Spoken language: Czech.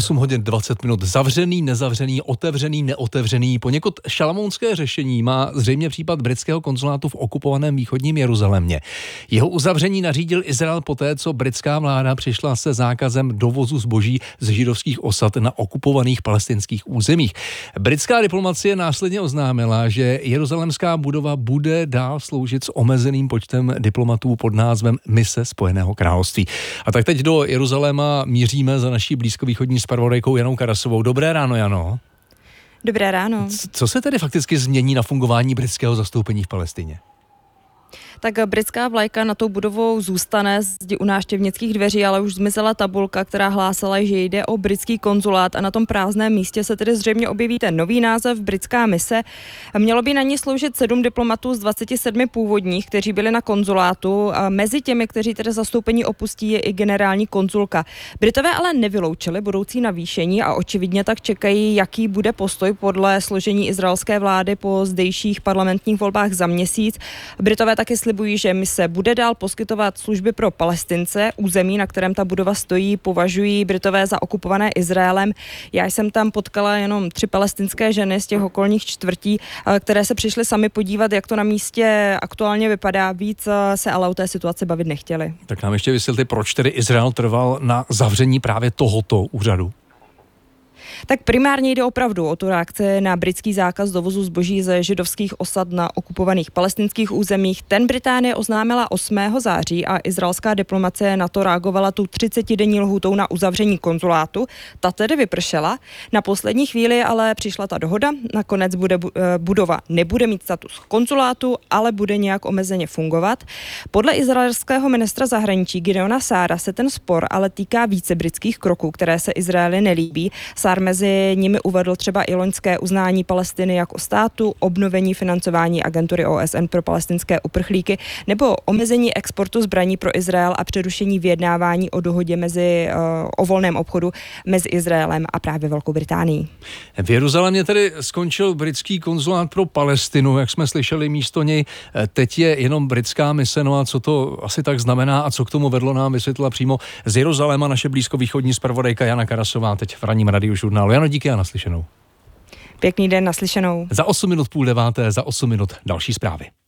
8 hodin 20 minut. Zavřený, nezavřený, otevřený, neotevřený. Poněkud šalamounské řešení má zřejmě případ britského konzulátu v okupovaném východním Jeruzalémě. Jeho uzavření nařídil Izrael poté, co britská vláda přišla se zákazem dovozu zboží z židovských osad na okupovaných palestinských územích. Britská diplomacie následně oznámila, že jeruzalémská budova bude dál sloužit s omezeným počtem diplomatů pod názvem Mise Spojeného království. A tak teď do Jeruzaléma míříme za naší blízkovýchodní zpravodajkou Janou Karasovou. Dobré ráno, Jano. Dobré ráno. Co se tedy fakticky změní na fungování britského zastoupení v Palestině? Tak britská vlajka nad tou budovou zůstane u návštěvnických dveří, ale už zmizela tabulka, která hlásila, že jde o britský konzulát a na tom prázdném místě se tedy zřejmě objeví ten nový název britská mise. Mělo by na ní sloužit 7 diplomatů z 27 původních, kteří byli na konzulátu. A mezi těmi, kteří tedy zastoupení opustí, je i generální konzulka. Britové ale nevyloučili budoucí navýšení a očividně tak čekají, jaký bude postoj podle složení izraelské vlády po zdejších parlamentních volbách za měsíc. Britové taky slibují, že mise bude dál poskytovat služby pro Palestince. Území, na kterém ta budova stojí, považují Britové za okupované Izraelem. Já jsem tam potkala jenom 3 palestinské ženy z těch okolních čtvrtí, které se přišly sami podívat, jak to na místě aktuálně vypadá. Víc se ale o té situaci bavit nechtěli. Tak nám ještě vysvětlete, proč tedy Izrael trval na zavření právě tohoto úřadu? Tak primárně jde opravdu o tu reakci na britský zákaz dovozu zboží ze židovských osad na okupovaných palestinských územích. Ten Británie oznámila 8. září a izraelská diplomacie na to reagovala tu 30denní lhůtou na uzavření konzulátu. Ta tedy vypršela. Na poslední chvíli ale přišla ta dohoda. Nakonec budova nebude mít status konzulátu, ale bude nějak omezeně fungovat. Podle izraelského ministra zahraničí Gideona Sára se ten spor ale týká více britských kroků, které se Izraeli nelíbí. Sár mezi nimi uvedl třeba i loňské uznání Palestiny jako státu, obnovení financování agentury OSN pro palestinské uprchlíky nebo omezení exportu zbraní pro Izrael a přerušení vyjednávání o dohodě o volném obchodu mezi Izraelem a právě Velkou Británií. V Jeruzalémě tedy skončil britský konzulát pro Palestinu, jak jsme slyšeli, místo něj teď je jenom britská mise. No a co to asi tak znamená a co k tomu vedlo, nám vysvětlila přímo z Jeruzaléma naše blízkovýchodní zpravodajka Jana Karasová teď v ranním radiožurnálu. Jano, díky a naslyšenou. Pěkný den, naslyšenou. Za 8 minut 8:30, za 8 minut další zprávy.